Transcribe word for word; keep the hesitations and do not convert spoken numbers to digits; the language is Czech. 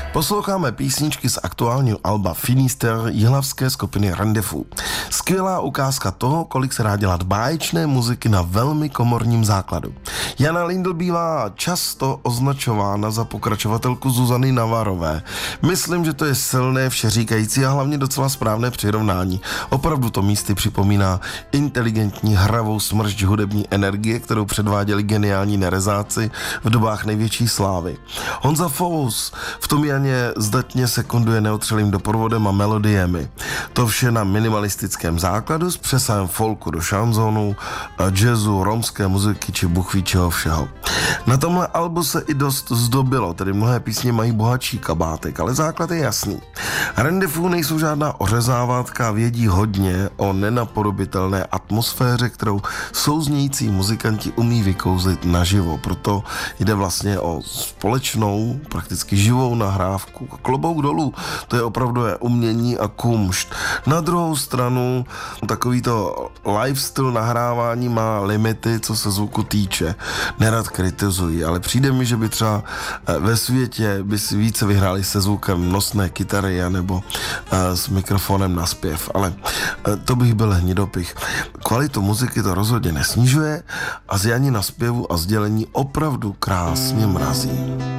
Posloucháme písničky z aktuálního alba Finister jihlavské skupiny Rendezvous. Skvělá ukázka toho, kolik se dá dělat báječné muziky na velmi komorním základu. Jana Lindl bývá často označována za pokračovatelku Zuzany Navarové. Myslím, že to je silné, všeříkající a hlavně docela správné přirovnání. Opravdu to místy připomíná inteligentní hravou smršť hudební energie, kterou předváděli geniální nerezáci v dobách největší slávy. Honza Fous v tom Janě zdatně sekunduje neotřelým doprovodem a melodiemi. To vše na minimalistickém základu s přesahem folku do šanzonu, jazzu, romské muziky či bůh ví čeho všeho. Na tomhle albu se i dost zdobilo, tedy mnohé písně mají bohatší kabátek, ale základ je jasný. Rendezvous nejsou žádná ořezávátka, vědí hodně o nenapodobitelné atmosféře, kterou souznějící muzikanti umí vykouzlit naživo. Proto jde vlastně o společnou, prakticky živou nahrávku. Klobouk dolů, to je opravdu je umění a kumšt. Na druhou stranu takovýto live styl nahrávání má limity, co se zvuku týče. Nerad kritizují, ale přijde mi, že by třeba ve světě by si více vyhráli se zvukem nosné kytary nebo s mikrofonem na zpěv, ale to bych byl hnidopich. Kvalitu muziky to rozhodně nesnižuje a z Jani na zpěvu a sdělení opravdu krásně mrazí.